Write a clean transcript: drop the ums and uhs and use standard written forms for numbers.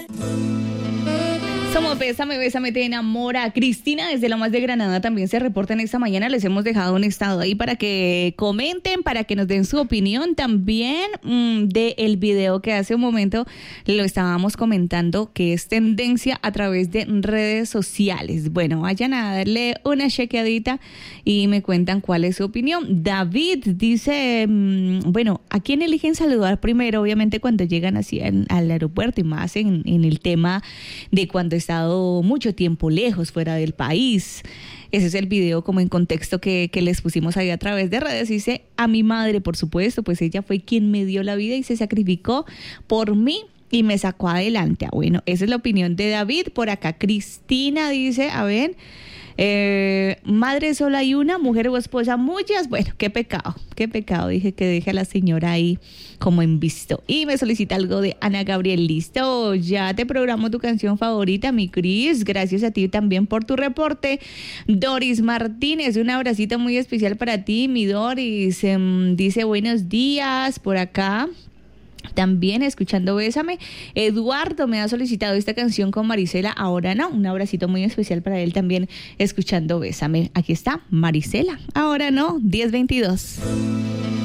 Somos Bésame, Bésame, te enamora. Cristina desde Lomas de Granada también se reporta en esta mañana. Les hemos dejado un estado ahí para que comenten, para que nos den su opinión también del video que hace un momento lo estábamos comentando, que es tendencia a través de redes sociales. Bueno, vayan a darle una chequeadita y me cuentan cuál es su opinión. David dice, bueno, ¿a quién eligen saludar primero? Obviamente cuando llegan así al aeropuerto y más en el tema de cuando estado mucho tiempo lejos, fuera del país. Ese es el video como en contexto que les pusimos ahí a través de redes. Dice, a mi madre, por supuesto, pues ella fue quien me dio la vida y se sacrificó por mí y me sacó adelante. Bueno, esa es la opinión de David. Por acá Cristina dice, a ver, madre sola hay una, mujer o esposa muchas. Bueno, qué pecado, dije que deje a la señora ahí como en visto. Y me solicita algo de Ana Gabriel. Listo, ya te programo tu canción favorita, mi Cris. Gracias a ti también por tu reporte. Doris Martínez, un abracito muy especial para ti, mi Doris. Dice buenos días por acá. También escuchando Bésame. Eduardo me ha solicitado esta canción con Marisela, ahora no. Un abracito muy especial para él también escuchando Bésame. Aquí está Marisela, ahora no, 10:22.